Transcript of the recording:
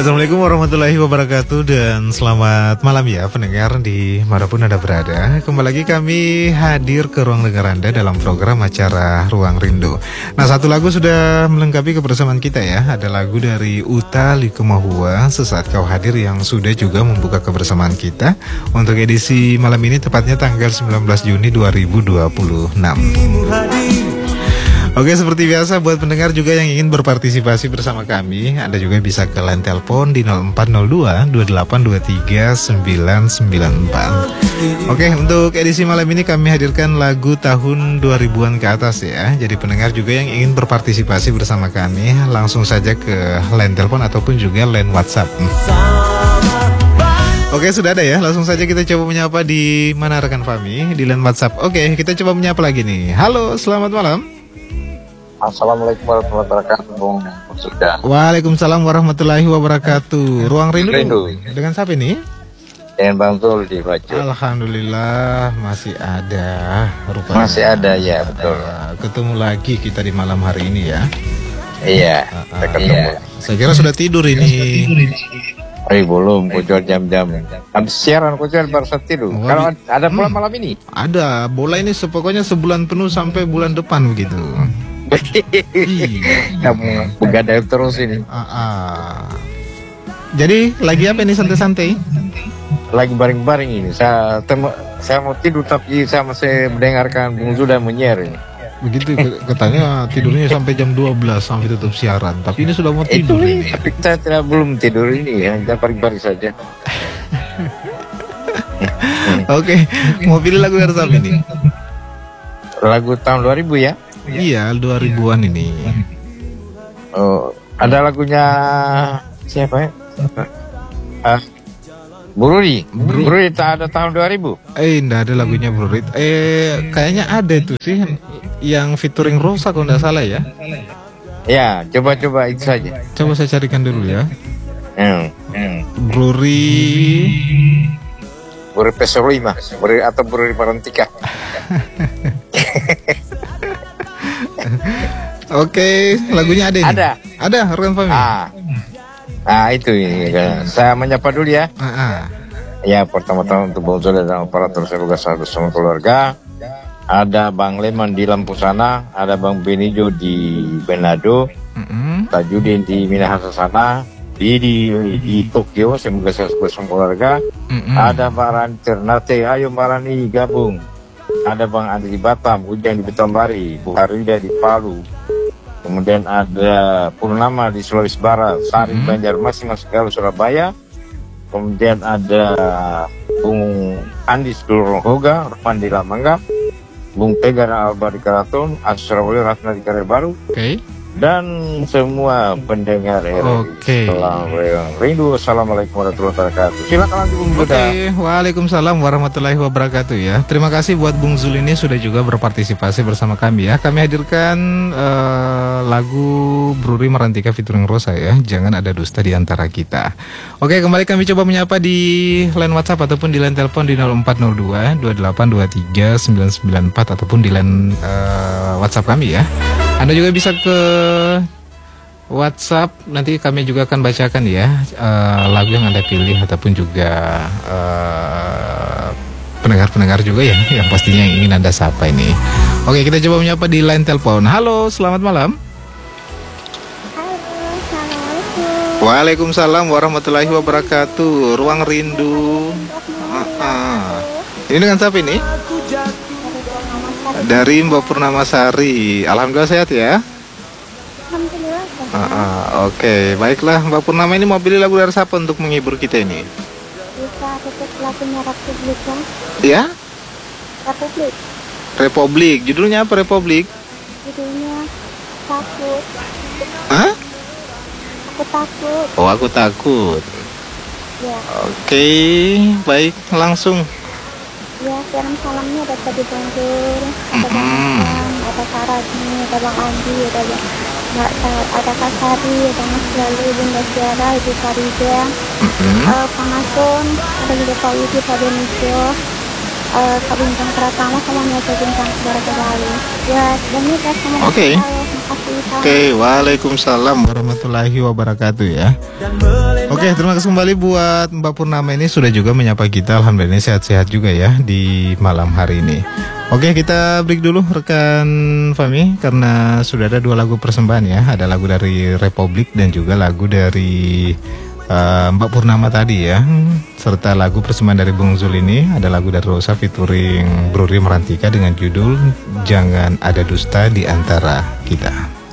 Assalamualaikum warahmatullahi wabarakatuh dan selamat malam ya pendengar dimanapun Anda berada. Kembali lagi kami hadir ke ruang dengar Anda dalam program acara Ruang Rindu. Nah, satu lagu sudah melengkapi kebersamaan kita ya. Ada lagu dari Utha Likumahua, Sesaat Kau Hadir, yang sudah juga membuka kebersamaan kita untuk edisi malam ini, tepatnya tanggal 19 Juni 2026. Oke, seperti biasa buat pendengar juga yang ingin berpartisipasi bersama kami, Anda juga bisa ke line telepon di 0402 2823 994. Oke, untuk edisi malam ini kami hadirkan lagu tahun 2000-an ke atas ya. Jadi pendengar juga yang ingin berpartisipasi bersama kami, langsung saja ke line telepon ataupun juga line WhatsApp. Oke, sudah ada ya. Langsung saja kita coba menyapa di mana rekan Fami di line WhatsApp. Oke, kita coba menyapa lagi nih. Halo, selamat malam. Assalamualaikum warahmatullahi wabarakatuh, Bung Sudah. Waalaikumsalam warahmatullahi wabarakatuh. Ruang Rindu. Dengan siapa ini? Dengan Bang Zul di Bajo. Alhamdulillah masih ada rupanya. Masih ada ya, betul. Ketemu lagi kita di malam hari ini ya. Iya, kita ketemu. Iya. Saya kira sudah tidur ini. Belum, Kocor jam-jam. Habis siaran Kocor baru saat tidur. Kalau ada bola malam ini? Ada, bola ini pokoknya sebulan penuh sampai bulan depan begitu. Kamu begadang terus ini. Jadi lagi apa ini, santai-santai? Lagi baring-baring ini. Saya mau tidur tapi saya masih mendengarkan Bung Zuda menyiar ini. Begitu katanya tidurnya sampai jam 12 sampai tutup siaran. Tapi ini sudah mau tidur ini. Tapi saya belum tidur ini ya. Kita baring-baring saja. Oke, mau pilih lagu dari siapa ini? Lagu tahun 2000 ya? Iya, 2000-an ini. Oh, ada lagunya siapa ya? Bururi tak ada tahun 2000. Enggak ada lagunya Bururi. Kayaknya ada itu sih yang featuring Rosa kalau enggak salah ya. Ya, coba itu saja. Coba saya carikan dulu ya. Bururi Pesorima, atau Bururi Parantika. Oke, lagunya ada ini. Ada, rekan Fami. Itu ini. Saya menyapa dulu ya. Ya, pertama-tama untuk Bang Zola dan operator semoga selalu bersama keluarga. Ada Bang Leman di Lampu sana, ada Bang Benijo di Manado, Tajudin di Minahasa sana, di Tokyo semoga selalu bersama keluarga. Ada Mbak Rani Ternate, ayo Mbak Rani gabung. Ada Bang Andi di Batam, Ujang di Betambari, Bu Harida di Palu. Kemudian ada Purnama di Sulawesi Barat, Sari Banjarmasin, Mas Galuh Surabaya. Kemudian ada Bung Andi Sedulur Hoga, Roman di Lamangga, Bung Tegar Albar di Karaton, Asrawali Ratna di Karir Baru. Dan semua pendengar Rindu. Assalamualaikum warahmatullahi wabarakatuh. Silakan nanti Bung Zuda. Waalaikumsalam warahmatullahi wabarakatuh ya. Terima kasih buat Bung Zul ini sudah juga berpartisipasi bersama kami ya. Kami hadirkan lagu Bururi Marantika featuring Rosa ya. Jangan ada dusta di antara kita. Oke, kembali kami coba menyapa di line WhatsApp ataupun di line telepon di 0402 2823 994 ataupun di line WhatsApp kami ya. Anda juga bisa ke WhatsApp, nanti kami juga akan bacakan ya lagu yang Anda pilih ataupun juga pendengar-pendengar juga ya yang pastinya yang ingin Anda sapa ini. Oke, kita coba menyapa di line telepon. Halo, selamat malam. Halo, assalamualaikum. Waalaikumsalam warahmatullahi wabarakatuh. Ruang Rindu. Ini dengan siapa ini? Dari Mbak Purnamasari. Alhamdulillah sehat ya. Alhamdulillah. Oke, baiklah Mbak Purnama, ini mau pilih lagu dari siapa untuk menghibur kita ini? Bisa tutup lagunya Republik kan? Ya? Republik. Republik. Judulnya apa Republik? Judulnya Takut. Hah? Aku takut. Oh, aku takut. Ya. Oke, baik, langsung. Ya, kirim salamnya ada tadi Bang Zul, ada Bang Hasan, ada Sarani, ada Bang Andi, ada Kak Sari, ada Mas Lalu, Bunda Tiara, Ibu Farida, Pak Masun, ada juga Pak Widi, Pak Benicio, Kak Bintang Pratama, sama Niaga Bintang Saudara Kembali. Ya, dan ini saya sama Oke. Makasih. Oke, waalaikumsalam warahmatullahi wabarakatuh ya. Oke, terima kasih kembali buat Mbak Purnama ini sudah juga menyapa kita. Alhamdulillah sehat-sehat juga ya di malam hari ini. Oke, kita break dulu rekan Fami karena sudah ada 2 lagu persembahan ya. Ada lagu dari Republik dan juga lagu dari Mbak Purnama tadi ya. Serta lagu persembahan dari Bung Zul ini ada lagu dari Rosa featuring Bruri Merantika dengan judul Jangan Ada Dusta di Antara Kita.